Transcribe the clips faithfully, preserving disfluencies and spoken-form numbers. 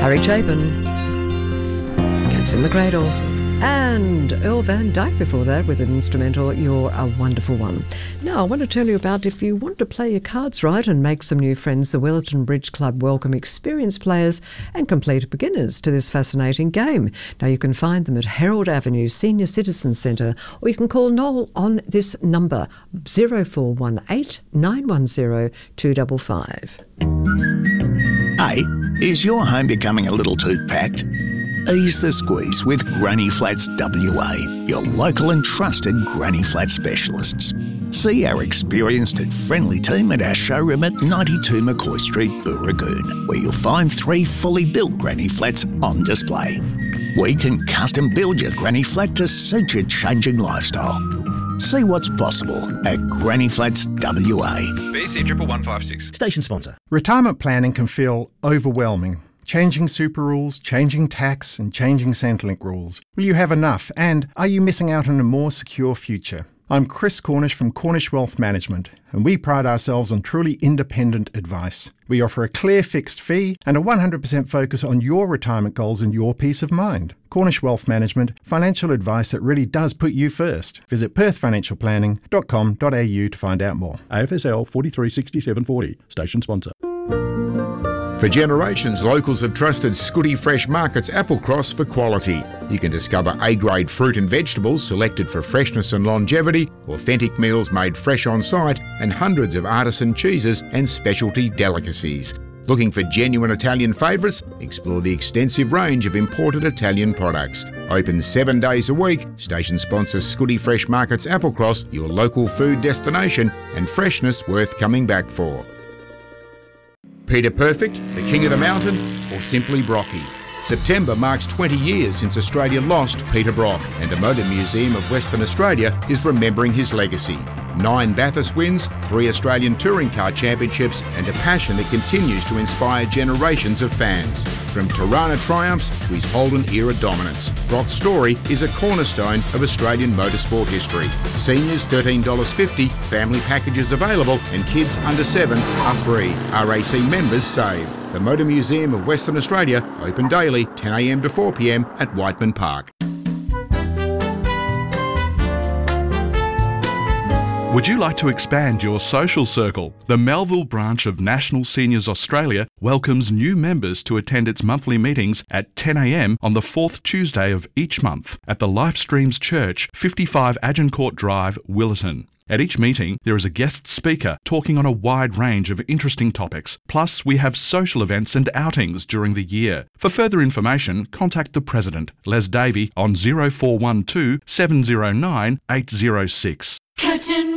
Harry Chapin, Cats in the Cradle, and Earl Van Dyke before that with an instrumental, You're a Wonderful One. Now, I want to tell you about, if you want to play your cards right and make some new friends, the Wellington Bridge Club welcome experienced players and complete beginners to this fascinating game. Now, you can find them at Herald Avenue Senior Citizen Centre, or you can call Noel on this number, zero four one eight, nine one zero, two five five. Hey, is your home becoming a little too packed? Ease the squeeze with Granny Flats W A, your local and trusted Granny Flat specialists. See our experienced and friendly team at our showroom at ninety-two McCoy Street, Booragoon, where you'll find three fully built Granny Flats on display. We can custom build your Granny Flat to suit your changing lifestyle. See what's possible at Granny Flats W A. B C triple one five six. Station sponsor. Retirement planning can feel overwhelming. Changing super rules, changing tax and changing Centrelink rules. Will you have enough? And are you missing out on a more secure future? I'm Chris Cornish from Cornish Wealth Management, and we pride ourselves on truly independent advice. We offer a clear fixed fee and a one hundred percent focus on your retirement goals and your peace of mind. Cornish Wealth Management, financial advice that really does put you first. Visit perth financial planning dot com dot a u to find out more. A F S L forty-three sixty-seven forty, station sponsor. For generations, locals have trusted Scooty Fresh Markets Applecross for quality. You can discover A-grade fruit and vegetables selected for freshness and longevity, authentic meals made fresh on site, and hundreds of artisan cheeses and specialty delicacies. Looking for genuine Italian favourites? Explore the extensive range of imported Italian products. Open seven days a week, station sponsor Scooty Fresh Markets Applecross, your local food destination and freshness worth coming back for. Peter Perfect, the King of the Mountain, or simply Brocky? September marks twenty years since Australia lost Peter Brock, and the Motor Museum of Western Australia is remembering his legacy. Nine Bathurst wins, three Australian Touring Car Championships, and a passion that continues to inspire generations of fans. From Tirana triumphs to his Holden era dominance, Brock's story is a cornerstone of Australian motorsport history. Seniors thirteen dollars fifty, family packages available, and kids under seven are free. R A C members save. The Motor Museum of Western Australia, open daily ten a m to four p m at Whiteman Park. Would you like to expand your social circle? The Melville branch of National Seniors Australia welcomes new members to attend its monthly meetings at ten a m on the fourth Tuesday of each month at the Life Streams Church, fifty-five Agincourt Drive, Willetton. At each meeting, there is a guest speaker talking on a wide range of interesting topics. Plus, we have social events and outings during the year. For further information, contact the President, Les Davey, on zero four one two, seven zero nine, eight zero six. Curtin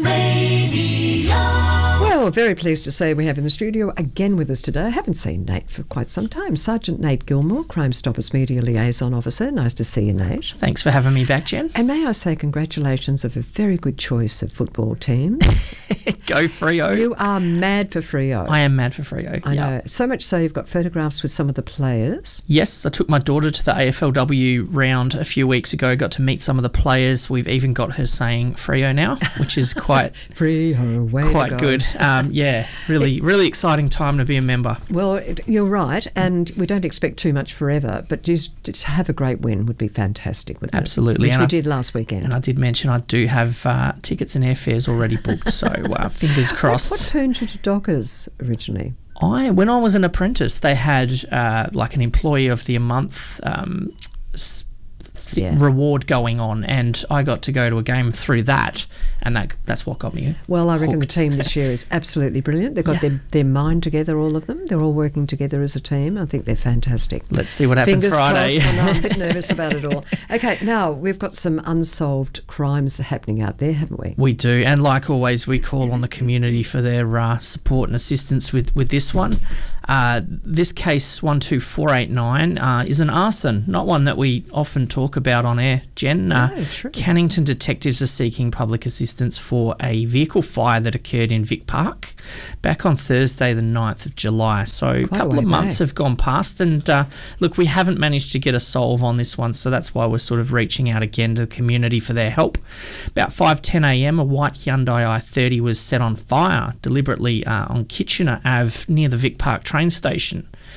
Radio. Well, very pleased to say we have in the studio again with us today. I haven't seen Nate for quite some time. Sergeant Nate Gilmore, Crime Stoppers Media Liaison Officer. Nice to see you, Nate. Thanks for having me back, Jen. And may I say congratulations of a very good choice of football teams. Go Freo. You are mad for Freo. I am mad for Freo. I yeah. know. So much so you've got photographs with some of the players. Yes, I took my daughter to the A F L W round a few weeks ago, got to meet some of the players. We've even got her saying Freo now, which is quite Freo, way quite to go. good. Um, yeah, really, really exciting time to be a member. Well, it, you're right, and we don't expect too much forever, but just to have a great win would be fantastic, wouldn't Absolutely. it? Which and we I, did last weekend. And I did mention I do have uh, tickets and airfares already booked, so uh, fingers crossed. What, what turned you to Dockers originally? I, when I was an apprentice, they had uh, like an employee of the month um, s- Yeah. reward going on, and I got to go to a game through that, and that that's what got me Well, I reckon hooked. the team this year is absolutely brilliant. They've got Yeah. their, their mind together, all of them. They're all working together as a team. I think they're fantastic. Let's see what happens Fingers Friday. crossed. I know, I'm a bit nervous about it all. Okay, now we've got some unsolved crimes happening out there, haven't we? We do, and like always, we call on the community for their uh, support and assistance with, with this one. Uh, this case, one two four eight nine, uh, is an arson, not one that we often talk about on air, Jen. Uh, No, true. Cannington detectives are seeking public assistance for a vehicle fire that occurred in Vic Park back on Thursday the ninth of July. So a Quite a couple of way months back. have gone past, and uh, look, we haven't managed to get a solve on this one, so that's why we're sort of reaching out again to the community for their help. About five ten a m, a white Hyundai i thirty was set on fire deliberately uh, on Kitchener Avenue near the Vic Park train station.